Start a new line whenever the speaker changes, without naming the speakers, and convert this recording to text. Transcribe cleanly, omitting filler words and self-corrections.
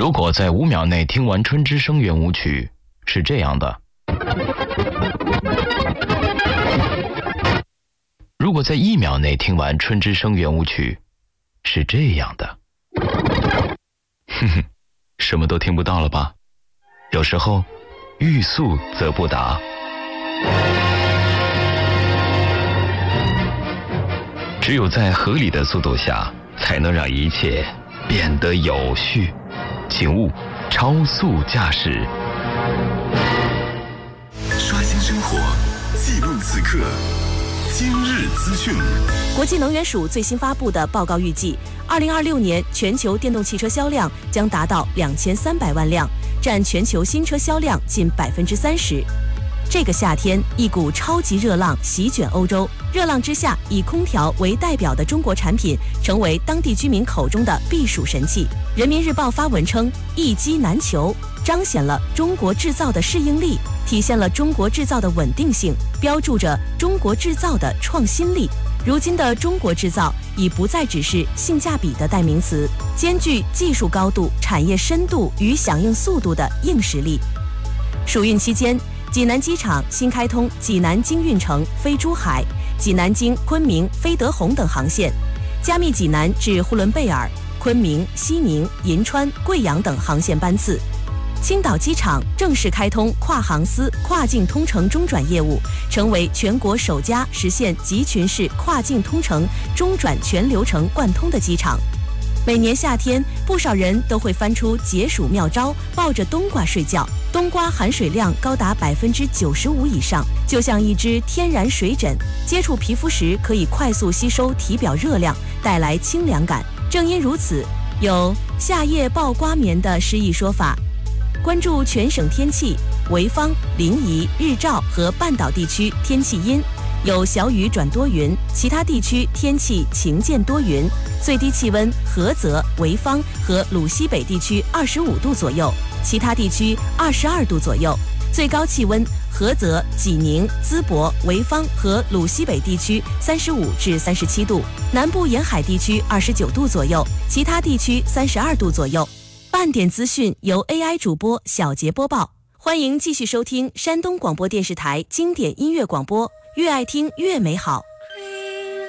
如果在5秒内听完春之声圆舞曲，是这样的。如果在1秒内听完春之声圆舞曲，是这样的。哼哼，什么都听不到了吧？有时候欲速则不达。只有在合理的速度下，才能让一切变得有序。请勿超速驾驶。
刷新生活，记录此刻。今日资讯。
国际能源署最新发布的报告预计，2026年全球电动汽车销量将达到2300万辆，占全球新车销量近30%。这个夏天，一股超级热浪席卷欧洲。热浪之下，以空调为代表的中国产品成为当地居民口中的避暑神器。人民日报发文称，一机难求，彰显了中国制造的适应力，体现了中国制造的稳定性，标注着中国制造的创新力。如今的中国制造已不再只是性价比的代名词，兼具技术高度、产业深度与响应速度的硬实力。暑运期间，济南机场新开通济南经运城飞珠海、济南经昆明飞德宏等航线，加密济南至呼伦贝尔、昆明、西宁、银川、贵阳等航线班次。青岛机场正式开通跨航司跨境通程中转业务，成为全国首家实现集群式跨境通程中转全流程贯通的机场。每年夏天，不少人都会翻出解暑妙招，抱着冬瓜睡觉。冬瓜含水量高达95%以上，就像一只天然水枕，接触皮肤时可以快速吸收体表热量，带来清凉感。正因如此，有夏夜抱瓜棉的诗意说法。关注全省天气，潍坊、临沂、日照和半岛地区天气阴，有小雨转多云，其他地区天气晴间多云。最低气温，菏泽、潍坊和鲁西北地区25度左右，其他地区22度左右。最高气温，菏泽、济宁、淄博、潍坊和鲁西北地区35至37度，南部沿海地区29度左右，其他地区32度左右。半点资讯由 AI 主播小杰播报，欢迎继续收听山东广播电视台经典音乐广播，越爱听越美好。